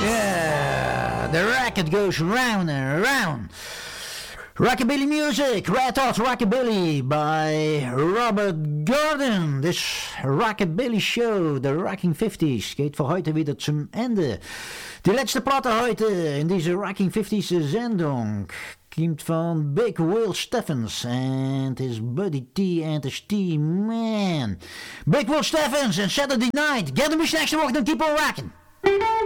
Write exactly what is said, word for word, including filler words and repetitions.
Yeah, the record goes round and round. Rockabilly music, Red Hot Rockabilly by Robert Gordon. This Rockabilly Show, the Rocking fifties, geht für heute wieder zum Ende. Die letzte Platte heute in diese Rocking fifties Sendung kommt von Big Will Steffens and his buddy T and his T-Man. Big Will Steffens and Saturday Night. Get them next week and keep on rocking.